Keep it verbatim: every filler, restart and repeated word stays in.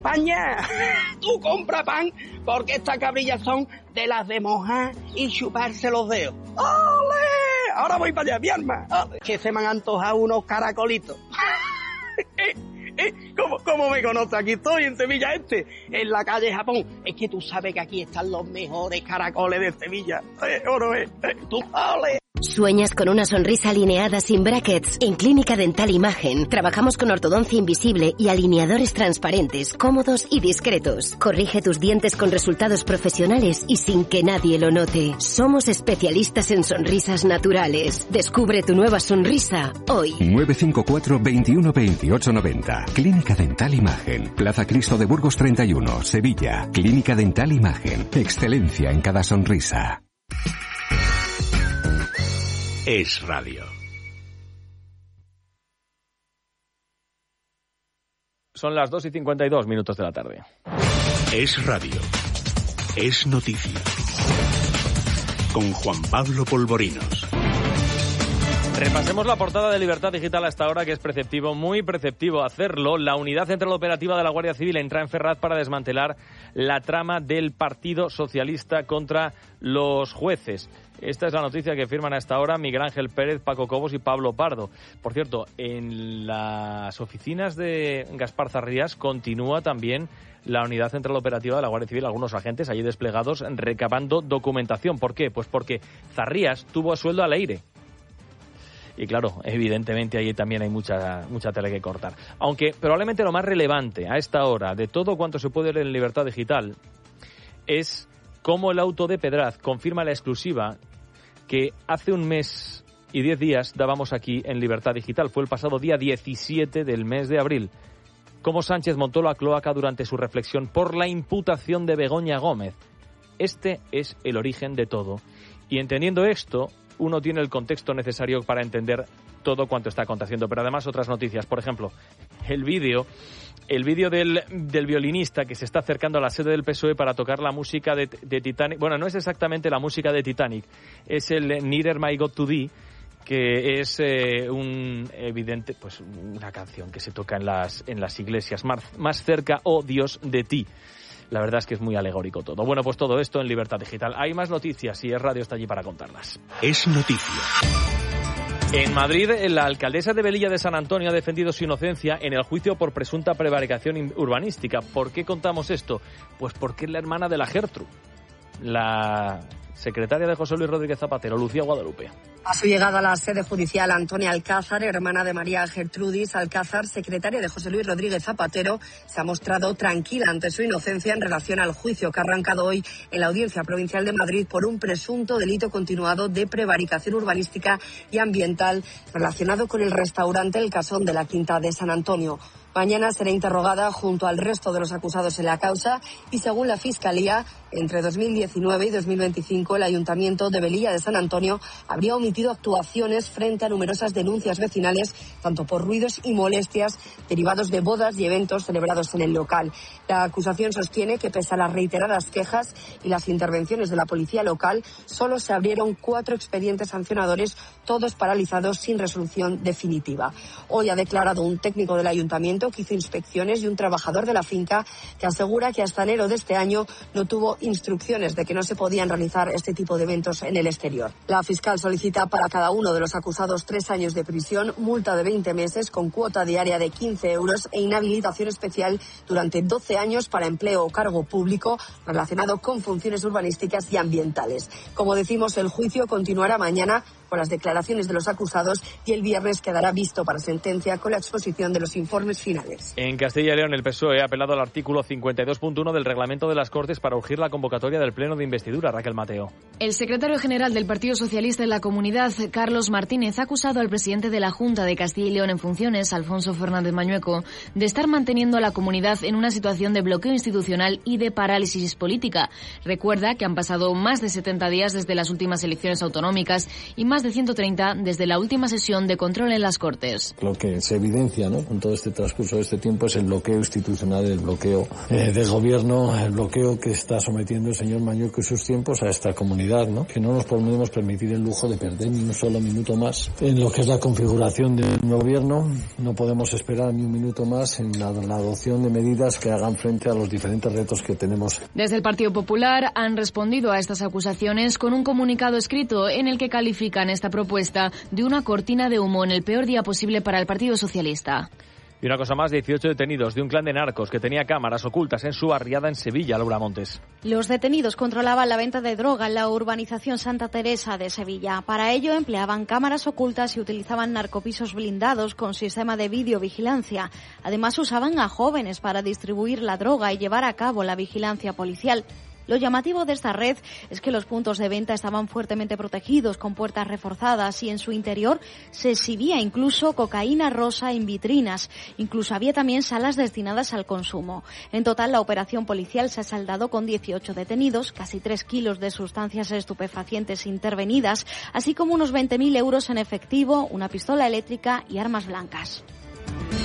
España, tú compra pan porque estas cabrillas son de las de mojar y chuparse los dedos. ¡Ole! Ahora voy para allá, mi arma. ¡Ole! Que se me han antojado unos caracolitos. ¿Eh? ¿Eh? ¿Cómo, ¿Cómo me conoces? Aquí estoy en Sevilla Este, en la calle Japón. Es que tú sabes que aquí están los mejores caracoles de Sevilla. ¿Eh? ¿O no es? ¿Eh? ¿Tú? ¡Ole! ¿Sueñas con una sonrisa alineada sin brackets? En Clínica Dental Imagen trabajamos con ortodoncia invisible y alineadores transparentes, cómodos y discretos. Corrige tus dientes con resultados profesionales y sin que nadie lo note. Somos especialistas en sonrisas naturales. Descubre tu nueva sonrisa hoy. nueve cinco cuatro, veintiuno, veintiocho, noventa. Clínica Dental Imagen. Plaza Cristo de Burgos treinta y uno, Sevilla. Clínica Dental Imagen. Excelencia en cada sonrisa. Es Radio. Son las dos y cincuenta y dos minutos de la tarde. Es Radio. Es noticia. Con Juan Pablo Polvorinos. Repasemos la portada de Libertad Digital hasta ahora, que es preceptivo, muy preceptivo hacerlo. La Unidad Central Operativa de la Guardia Civil entra en Ferraz para desmantelar la trama del Partido Socialista contra los jueces. Esta es la noticia que firman hasta ahora Miguel Ángel Pérez, Paco Cobos y Pablo Pardo. Por cierto, en las oficinas de Gaspar Zarrías continúa también la Unidad Central Operativa de la Guardia Civil, algunos agentes allí desplegados recabando documentación. ¿Por qué? Pues porque Zarrías tuvo a sueldo al aire. Y claro, evidentemente allí también hay mucha mucha tela que cortar. Aunque probablemente lo más relevante a esta hora de todo cuanto se puede leer en Libertad Digital es cómo el auto de Pedraz confirma la exclusiva que hace un mes y diez días dábamos aquí en Libertad Digital. Fue el pasado día diecisiete del mes de abril. Cómo Sánchez montó la cloaca durante su reflexión por la imputación de Begoña Gómez. Este es el origen de todo. Y entendiendo esto, uno tiene el contexto necesario para entender todo cuanto está aconteciendo. Pero además otras noticias. Por ejemplo, el vídeo... El vídeo del, del violinista que se está acercando a la sede del P S O E para tocar la música de, de Titanic. Bueno, no es exactamente la música de Titanic, es el Nearer My God to Thee, que es eh, un evidente, pues una canción que se toca en las en las iglesias. Más, más cerca, oh Dios, de ti. La verdad es que es muy alegórico todo. Bueno, pues todo esto en Libertad Digital. Hay más noticias y Es Radio está allí para contarlas. Es noticia. En Madrid, la alcaldesa de Velilla de San Antonio ha defendido su inocencia en el juicio por presunta prevaricación urbanística. ¿Por qué contamos esto? Pues porque es la hermana de la Gertrude, la secretaria de José Luis Rodríguez Zapatero, Lucía Guadalupe. A su llegada a la sede judicial, Antonia Alcázar, hermana de María Gertrudis Alcázar, secretaria de José Luis Rodríguez Zapatero, se ha mostrado tranquila ante su inocencia en relación al juicio que ha arrancado hoy en la Audiencia Provincial de Madrid por un presunto delito continuado de prevaricación urbanística y ambiental relacionado con el restaurante El Casón de la Quinta de San Antonio. Mañana será interrogada junto al resto de los acusados en la causa y, según la Fiscalía, entre dos mil diecinueve y dos mil veinticinco el Ayuntamiento de Velilla de San Antonio habría omitido actuaciones frente a numerosas denuncias vecinales, tanto por ruidos y molestias derivados de bodas y eventos celebrados en el local. La acusación sostiene que, pese a las reiteradas quejas y las intervenciones de la policía local, solo se abrieron cuatro expedientes sancionadores, todos paralizados sin resolución definitiva. Hoy ha declarado un técnico del Ayuntamiento que hizo inspecciones y un trabajador de la finca que asegura que hasta enero de este año no tuvo instrucciones de que no se podían realizar este tipo de eventos en el exterior. La fiscal solicita para cada uno de los acusados tres años de prisión, multa de veinte meses con cuota diaria de quince euros e inhabilitación especial durante doce años para empleo o cargo público relacionado con funciones urbanísticas y ambientales. Como decimos, el juicio continuará mañana con las declaraciones de los acusados y el viernes quedará visto para sentencia con la exposición de los informes finales. En Castilla y León, el P S O E ha apelado al artículo cincuenta y dos punto uno del reglamento de las Cortes para urgir la convocatoria del pleno de investidura. Raquel Mateo. El secretario general del Partido Socialista en la comunidad, Carlos Martínez, ha acusado al presidente de la Junta de Castilla y León en funciones, Alfonso Fernández Mañueco, de estar manteniendo a la comunidad en una situación de bloqueo institucional y de parálisis política. Recuerda que han pasado más de setenta días desde las últimas elecciones autonómicas y más más de ciento treinta desde la última sesión de control en las Cortes. Lo que se evidencia, ¿no?, con todo este transcurso de este tiempo es el bloqueo institucional, el bloqueo eh, del gobierno, el bloqueo que está sometiendo el señor Mañueco y sus tiempos a esta comunidad, ¿no?, que no nos podemos permitir el lujo de perder ni un solo minuto más en lo que es la configuración del gobierno. No podemos esperar ni un minuto más en la, la adopción de medidas que hagan frente a los diferentes retos que tenemos. Desde el Partido Popular han respondido a estas acusaciones con un comunicado escrito en el que califican esta propuesta de una cortina de humo en el peor día posible para el Partido Socialista. Y una cosa más, dieciocho detenidos de un clan de narcos que tenía cámaras ocultas en su barriada en Sevilla, Laura Montes. Los detenidos controlaban la venta de droga en la urbanización Santa Teresa de Sevilla. Para ello empleaban cámaras ocultas y utilizaban narcopisos blindados con sistema de videovigilancia. Además usaban a jóvenes para distribuir la droga y llevar a cabo la vigilancia policial. Lo llamativo de esta red es que los puntos de venta estaban fuertemente protegidos con puertas reforzadas y en su interior se exhibía incluso cocaína rosa en vitrinas. Incluso había también salas destinadas al consumo. En total, la operación policial se ha saldado con dieciocho detenidos, casi tres kilos de sustancias estupefacientes intervenidas, así como unos veinte mil euros en efectivo, una pistola eléctrica y armas blancas.